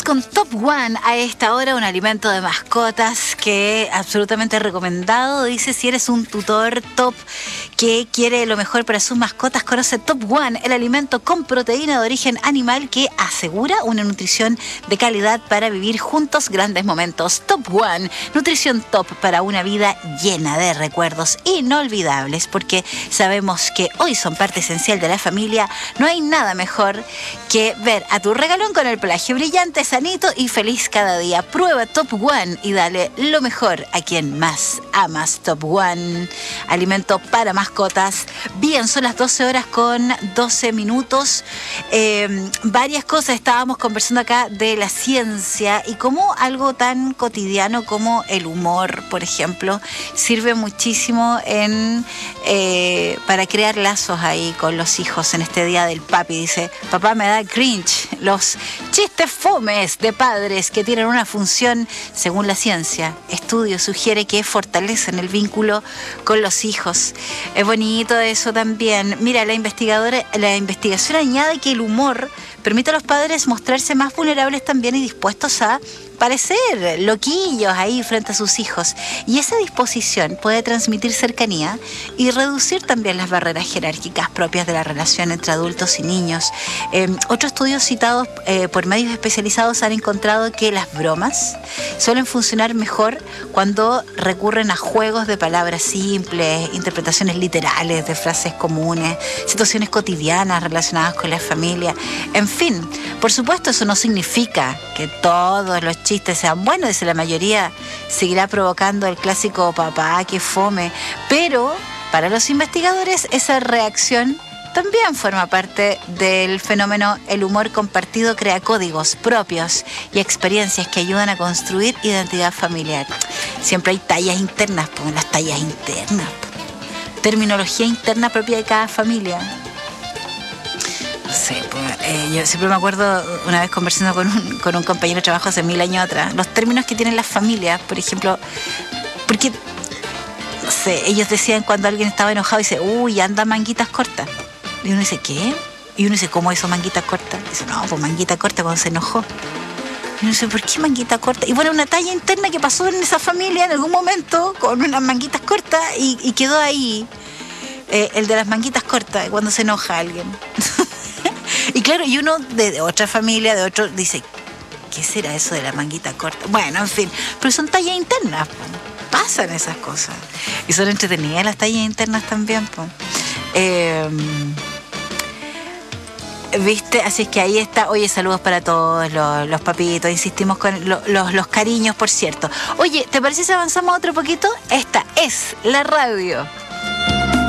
con Top One a esta hora, un alimento de mascotas que absolutamente recomendado. Dice, si eres un tutor top que quiere lo mejor para sus mascotas, conoce Top One, el alimento con proteína de origen animal que asegura una nutrición de calidad para vivir juntos grandes momentos. Top One, nutrición top para una vida llena de recuerdos inolvidables, porque sabemos que hoy son parte esencial de la familia. No hay nada mejor que ver a tu regalón con el pelaje brillante, sanito y feliz cada día. Prueba Top One y dale lo mejor a quien más amas. Top One, alimento para mascotas. Bien, son las 12 horas con 12 minutos. Varias cosas estábamos conversando acá de la ciencia y cómo algo tan cotidiano como el humor, por ejemplo, sirve muchísimo para crear lazos ahí con los hijos en este día del papi. Dice, papá me da cringe los chistes fomes de padres que tienen una función, según la ciencia. Estudio sugiere que fortalecen el vínculo con los hijos. Es bonito eso también. Mira, la investigación añade que el humor permite a los padres mostrarse más vulnerables también y dispuestos a parecer loquillos ahí frente a sus hijos. Y esa disposición puede transmitir cercanía y reducir también las barreras jerárquicas propias de la relación entre adultos y niños. Otros estudios citados por medios especializados han encontrado que las bromas suelen funcionar mejor cuando recurren a juegos de palabras simples, interpretaciones literales de frases comunes, situaciones cotidianas relacionadas con la familia. En fin, por supuesto, eso no significa que todos los chistes sean buenos, dice la mayoría seguirá provocando el clásico papá que fome, pero para los investigadores esa reacción también forma parte del fenómeno. El humor compartido crea códigos propios y experiencias que ayudan a construir identidad familiar. Siempre hay tallas internas, pues, las tallas internas, terminología interna propia de cada familia. Sí, pues, yo siempre me acuerdo una vez conversando con un compañero de trabajo hace 1000 años atrás, los términos que tienen las familias, por ejemplo, porque, no sé, ellos decían cuando alguien estaba enojado, dice, uy, anda manguitas cortas. Y uno dice, ¿qué? Y uno dice, ¿cómo eso, manguitas cortas? Dice, no, pues manguita corta cuando se enojó. Y uno dice, ¿por qué manguita corta? Y bueno, una talla interna que pasó en esa familia en algún momento con unas manguitas cortas y quedó ahí el de las manguitas cortas cuando se enoja alguien. Y claro, y uno de otra familia, de otro, dice, ¿qué será eso de la manguita corta? Bueno, en fin, pero son tallas internas, po. Pasan esas cosas. Y son entretenidas las tallas internas también, po. ¿Viste? Así es que ahí está. Oye, saludos para todos los papitos. Insistimos con los cariños, por cierto. Oye, ¿te parece si avanzamos otro poquito? Esta es la radio.